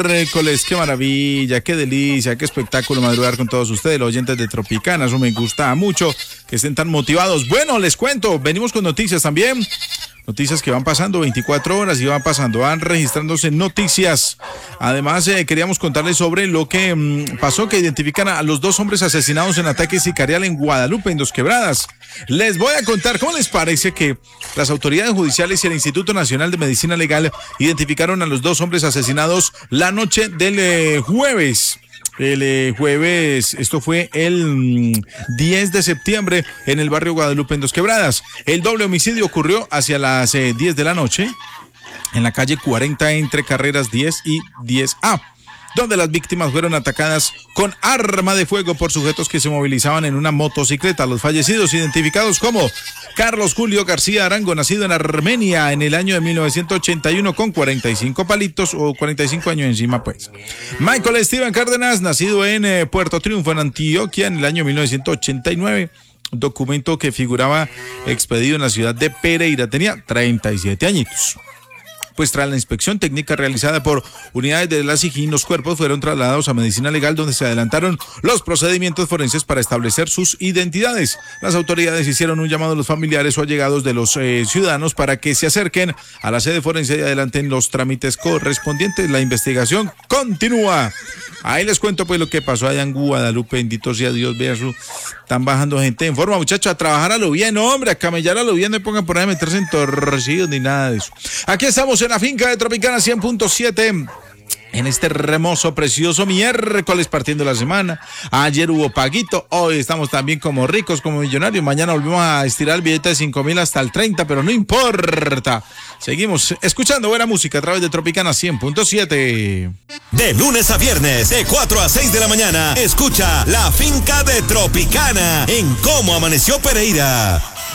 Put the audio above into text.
miércoles, qué maravilla, qué delicia, qué espectáculo madrugar con todos ustedes, los oyentes de Tropicana, eso me gusta mucho, que estén tan motivados. Bueno, les cuento, venimos con noticias también, noticias que van pasando 24 horas y van registrándose noticias. Además, queríamos contarles sobre lo que pasó, que identifican a los 2 hombres asesinados en ataque sicarial en Guadalupe, en Dos Quebradas. Les voy a contar cómo les parece que las autoridades judiciales y el Instituto Nacional de Medicina Legal identificaron a los 2 hombres asesinados la noche del jueves. El jueves, esto fue el 10 de septiembre en el barrio Guadalupe en Dos Quebradas. El doble homicidio ocurrió hacia las 10 de la noche en la calle 40 entre carreras 10 y 10A, donde las víctimas fueron atacadas con arma de fuego por sujetos que se movilizaban en una motocicleta. Los fallecidos, identificados como Carlos Julio García Arango, nacido en Armenia en el año de 1981 con 45 palitos o 45 años encima, pues. Michael Steven Cárdenas, nacido en Puerto Triunfo, en Antioquia, en el año 1989. Documento que figuraba expedido en la ciudad de Pereira, tenía 37 añitos. Pues tras la inspección técnica realizada por unidades de la SIJIN, los cuerpos fueron trasladados a Medicina Legal, donde se adelantaron los procedimientos forenses para establecer sus identidades. Las autoridades hicieron un llamado a los familiares o allegados de los ciudadanos para que se acerquen a la sede forense y adelanten los trámites correspondientes. La investigación continúa. Ahí les cuento pues lo que pasó allá en Guadalupe, bendito sea Dios, vea eso, están bajando gente en forma, muchachos, a trabajar a lo bien, hombre, a camellar a lo bien, no pongan por ahí a meterse en torcidos ni nada de eso. Aquí estamos en la finca de Tropicana 100.7. En este hermoso, precioso miércoles partiendo la semana. Ayer hubo paguito, hoy estamos también como ricos, como millonarios. Mañana volvemos a estirar el billete de 5,000 hasta el 30, pero no importa. Seguimos escuchando buena música a través de Tropicana 100.7. De lunes a viernes, de 4 a 6 de la mañana, escucha La Finca de Tropicana en Cómo Amaneció Pereira.